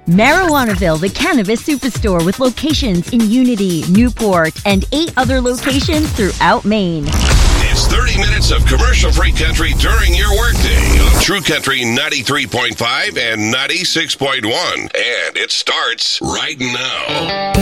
Marijuanaville, the cannabis superstore with locations in Unity, Newport, and 8 other locations throughout Maine. It's 30 minutes of commercial-free country during your workday on True Country 93.5 and 96.1. And it starts right now.